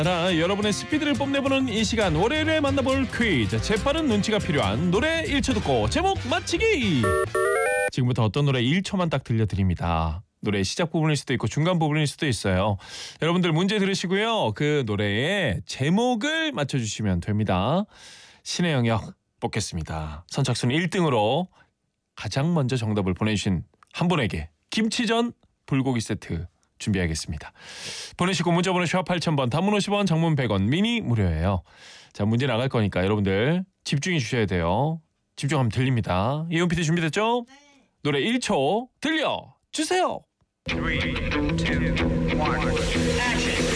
여러분의 스피드를 뽐내보는 이 시간, 월요일에 만나볼 퀴즈. 재빠른 눈치가 필요한 노래 1초 듣고 제목 맞히기. 지금부터 어떤 노래 1초만 딱 들려드립니다. 노래 시작 부분일 수도 있고 중간 부분일 수도 있어요. 여러분들 문제 들으시고요, 그 노래의 제목을 맞춰주시면 됩니다. 신의 영역 뽑겠습니다. 선착순 1등으로 가장 먼저 정답을 보내주신 한 분에게 김치전 불고기 세트 준비하겠습니다. 보내시고 문자번호 샵 8000번, 단문 50원, 장문 100원, 미니 무료예요. 자, 문제 나갈 거니까 여러분들 집중해 주셔야 돼요. 집중하면 들립니다. 이온 PD 준비됐죠? 네. 노래 1초 들려주세요. 3, 2, 1, 액션.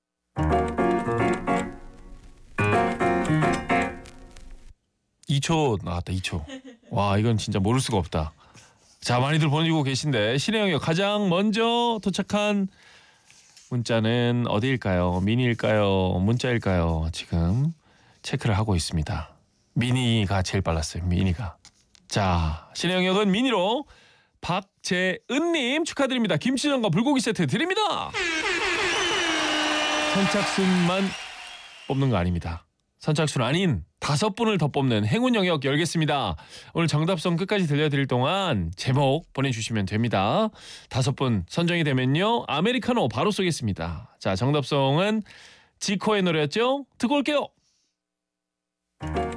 (2초) 나왔다. 2초. 와, 이건 진짜 모를 수가 없다. 자, 많이들 보내주고 계신데 신의 영역 가장 먼저 도착한 문자는 어디일까요? 미니일까요? 문자일까요? 지금 체크를 하고 있습니다. 미니가 제일 빨랐어요. 미니가. 자, 신의 영역은 미니로 박재은님 축하드립니다. 김치전과 불고기 세트 드립니다. 선착순만 뽑는 거 아닙니다. 선착순 아닌 5분을 더 뽑는 행운 영역 열겠습니다. 오늘 정답송 끝까지 들려드릴 동안 제목 보내주시면 됩니다. 5분 선정이 되면요, 아메리카노 바로 쏘겠습니다. 자, 정답송은 지코의 노래였죠? 듣고 올게요.